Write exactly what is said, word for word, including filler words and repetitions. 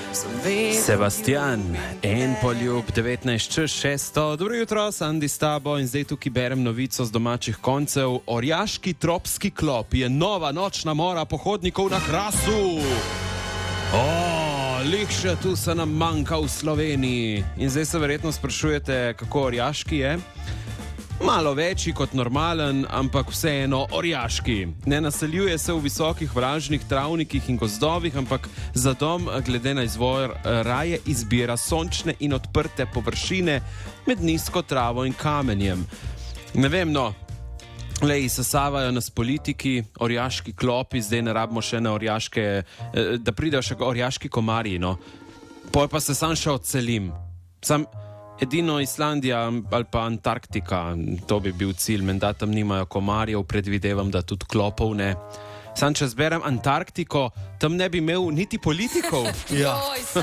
Sebastian, en poljub, devetnajst čez šesto. Dobro jutro, Sandi s tabo in zdaj tukaj berem novico z domačih koncev. Orjaški tropski klop je nova nočna mora pohodnikov na Krasu. O, likše tu se nam manjka v Sloveniji. In zdaj se verjetno sprašujete, kako orjaški je. Malo večji kot normalen, ampak vseeno orjaški. Ne naseljuje se v visokih vlažnih travnikih in gozdovih, ampak za dom, glede na izvor, raje izbira sončne in odprte površine med nizko travo in kamenjem. Ne vem, no, lej, sesavajo nas politiki, orjaški klopi, zdaj ne rabimo še na orjaške, da pridejo še orjaški komarji, no. Poj pa se sam še odselim. Sam edino Islandija ali pa Antarktika, to bi bil cilj, menda tam nimajo komarjev, predvidevam, da tudi klopov ne. Sam, če zberem Antarktiko, tam ne bi imel niti politikov. Ja.